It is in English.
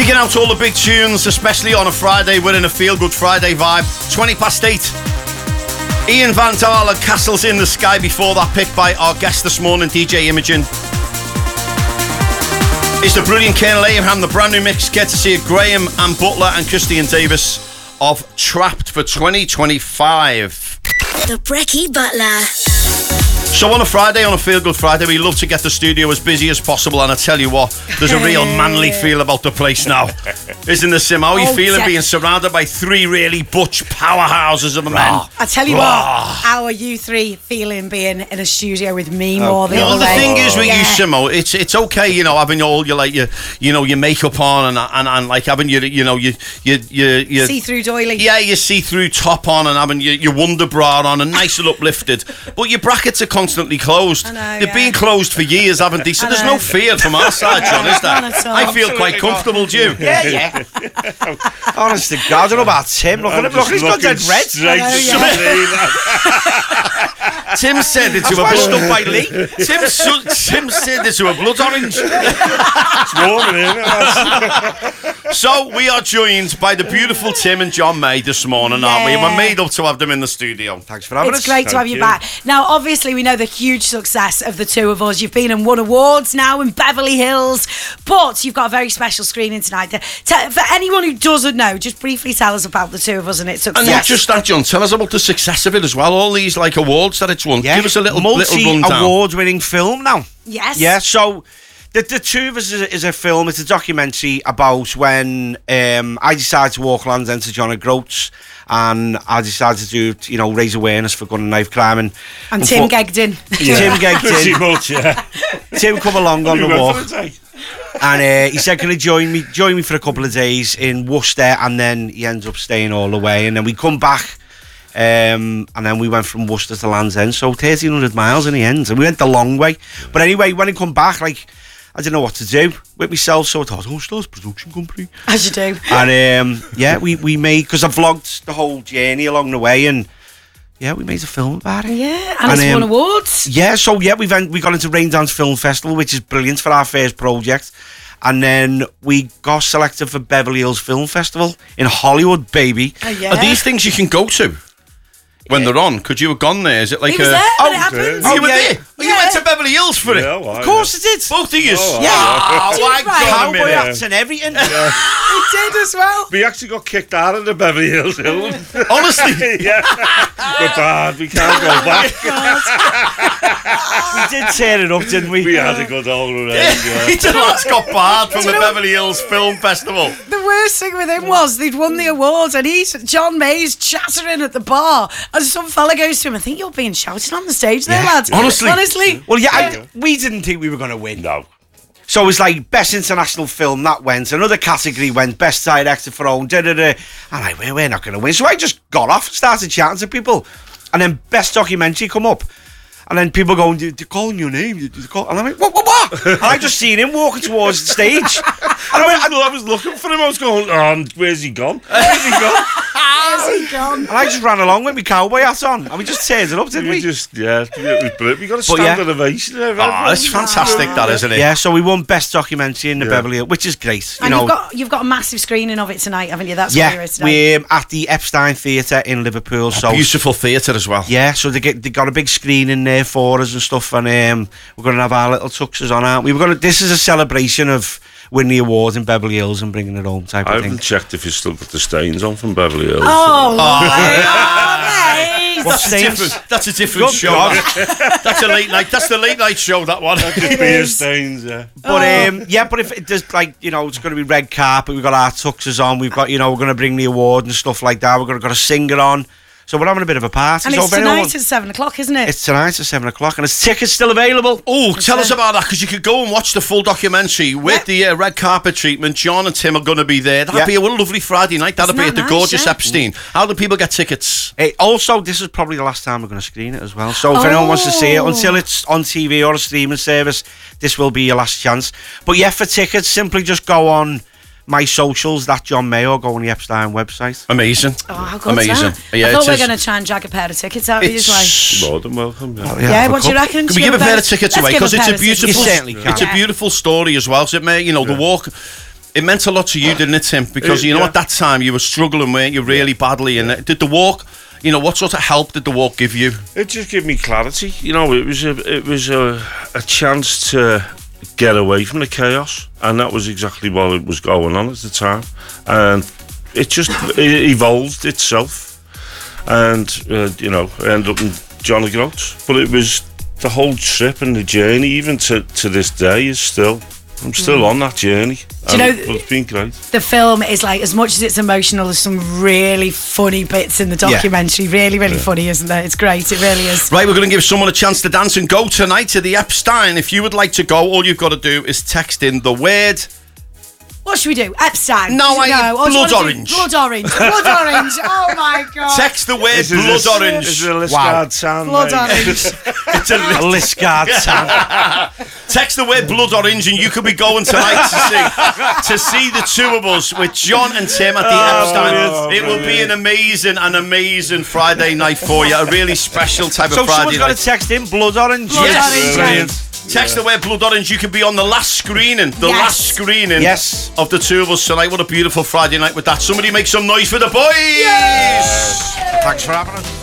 Digging out all the big tunes, especially on a Friday. We're in a feel-good Friday vibe. 8:20. Ian Van Dahl and Castles in the Sky before that, picked by our guest this morning, DJ Imogen. It's the brilliant Colonel Abraham, the brand new mix, courtesy of Graham and Butler and Christian Davis of Trapped for 2025. The Brecky Butler. So on a Friday, on a Feel Good Friday, we love to get the studio as busy as possible, and I tell you what, there's a real manly feel about the place now. Isn't there, Sim? How are you feeling being surrounded by three really butch powerhouses of men? I tell you what, how are you three feeling being in a studio with me more than the thing is with you, Simo, it's okay, you know, having all your like your makeup on and like having your see-through doily. Yeah, your see-through top on and having your Wonder Bra on and nice and uplifted. But your brackets are constantly closed. They've been closed for years, haven't they? So there's no fear from our side, John, is there? I feel quite comfortable, do you? Yeah. Honest to God, I don't know about Tim. Look at him. Look, he's got dead red. Tim said it to a blood by Lee. Tim said it to a blood orange. It's warm in here. So we are joined by the beautiful Tim and John May this morning, aren't we? We're made up to have them in the studio. Thanks for having us. It's great to have you back. Now, obviously, we know the huge success of the two of us. You've been and won awards now in Beverly Hills, but you've got a very special screening tonight. For anyone who doesn't know, just briefly tell us about the two of us and its success. And not just that, John, tell us about the success of it as well. All these like awards that it's won. Yeah. Give us a little rundown. Multi-award-winning film now. Yes. Yeah, so the two of us is a film. It's a documentary about when I decided to walk Land's End to John O'Groats, and I decided to do, raise awareness for gun and knife crime. And Tim gegged in. Tim gegged in. Pretty much, yeah. Tim come along on the walk. And he said, can he join me for a couple of days in Worcester? And then he ends up staying all the way. And then we come back. And then we went from Worcester to Land's End, so 1,300 miles in the end, and we went the long way. But anyway, when he come back, like, I didn't know what to do with myself, so I thought, start a production company. As you do. And we made, because I vlogged the whole journey along the way, and we made a film about it. Yeah, and it's won awards. Yeah, so we got into Raindance Film Festival, which is brilliant for our first project. And then we got selected for Beverly Hills Film Festival in Hollywood, baby. Oh, yeah. Are these things you can go to when they're on? Could you have gone there? Is it like he was there when it happened. You were there? You went to Beverly Hills for it? Of course I did. Both of you? Cowboy hats and everything. He did as well. We actually got kicked out of the Beverly Hills film. Honestly? Yeah. We're bad. We can't go back. We did tear it up, didn't we? We had a good old run. He just got barred from the Beverly Hills Film Festival. The worst thing with him was they'd won the awards and John May's chattering at the bar, and some fella goes to him, I think you're being shouted on the stage there, lads. Honestly. Well, we didn't think we were going to win. No. So it was like best international film, that went. Another category went best director for own. And we're not going to win. So I just got off and started chatting to people, and then best documentary come up. And then people going, they're calling your name. And I'm like, what? And I just seen him walking towards the stage. And I was looking for him. I was going, where's he gone? And I just ran along with my cowboy hat on. And we just teared it up, didn't we? It was brilliant. We got a standing ovation. It's fantastic, that, isn't it? Yeah, so we won best documentary in the Beverly Hills, which is great. And you've got a massive screening of it tonight, haven't you? That's where it's tonight. We're at the Epstein Theatre in Liverpool. So beautiful theatre as well. Yeah, so they got a big screen in there for us and stuff, and we're going to have our little tuxes on, aren't we? This is a celebration of winning the awards in Beverly Hills and bringing it home type of thing. I haven't checked if you still got the stains on from Beverly Hills. That's a different show. That's a late night. That's the late night show. That one. That could beer stains. Yeah. But if it does, it's going to be red carpet. We've got our tuxes on. We've got we're going to bring the award and stuff like that. We're going to got a singer on. So we're having a bit of a party. And it's tonight at 7 o'clock, isn't it? It's tonight at 7 o'clock, and there's tickets still available. Oh, tell us about that, because you could go and watch the full documentary with the red carpet treatment. John and Tim are going to be there. That'll be a lovely Friday night. That'll be at the gorgeous Epstein. How do people get tickets? Also, this is probably the last time we're going to screen it as well. So if anyone wants to see it, until it's on TV or a streaming service, this will be your last chance. But for tickets, simply just go on my socials, that John May, or go on the Epstein website. Amazing. Oh, how good is that? I thought we were going to try and drag a pair of tickets out of you. More than welcome. What do you reckon? Can we give a pair of tickets away? Because it's a beautiful, you certainly can. It's a beautiful story as well. So it may, the walk. It meant a lot to you, didn't it, Tim? Because you know, at that time you were struggling, weren't you, really badly? And did the walk, you know, what sort of help did the walk give you? It just gave me clarity. You know, it was a chance to get away from the chaos, and that was exactly what was going on at the time. And it just evolved itself, and you know, I ended up in John O'Groats. But it was the whole trip and the journey, even to this day, I'm still on that journey. Do you know, it's been great. The film is like, as much as it's emotional, there's some really funny bits in the documentary. Really, really funny, isn't there? It's great, it really is. Right, we're going to give someone a chance to dance and go tonight to the Epstein. If you would like to go, all you've got to do is text in the word. What should we do? Epstein? No, blood do orange. Blood orange. Blood orange. Oh my God. Text the word blood orange. It's a Liscard sound. Blood mate. orange. It's a Liscard sound. Text the word blood orange and you could be going tonight to see the two of us with John and Tim at the Epstein. It will be an amazing Friday night for you. A really special type of So Friday someone's got night. to text in blood orange. Blood Yes. orange. Brilliant. Text the word blood orange. You can be on the last screening. Yes. Yes. Of the two of us tonight. What a beautiful Friday night with that. Somebody make some noise for the boys. Thanks for having us.